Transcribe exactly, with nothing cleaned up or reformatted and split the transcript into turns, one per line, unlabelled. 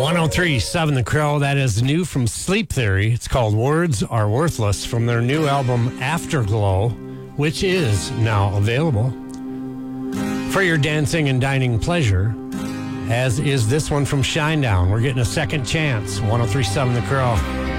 ten thirty-seven The Crow. That is new from Sleep Theory. It's called Words Are Worthless from their new album Afterglow, which is now available for your dancing and dining pleasure, as is this one from Shinedown. We're getting a second chance. ten thirty-seven The Crow.